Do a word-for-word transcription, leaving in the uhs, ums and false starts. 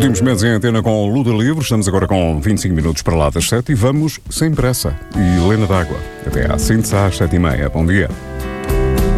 últimos meses em antena com Luta Livre. Estamos agora com vinte e cinco minutos para lá das sete e vamos sem pressa. E Helena d'Água, até às cinco às sete e meia. Bom dia.